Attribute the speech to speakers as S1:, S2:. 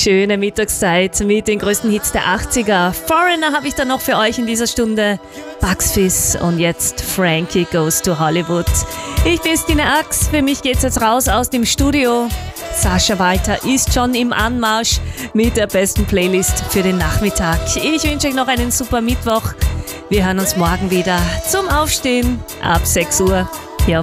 S1: Schöne Mittagszeit mit den größten Hits der 80er. Foreigner habe ich dann noch für euch in dieser Stunde. Bugs Fizz und jetzt Frankie Goes to Hollywood. Ich bin Stine Ax, für mich geht's jetzt raus aus dem Studio. Sascha Walter ist schon im Anmarsch mit der besten Playlist für den Nachmittag. Ich wünsche euch noch einen super Mittwoch. Wir hören uns morgen wieder zum Aufstehen ab 6 Uhr.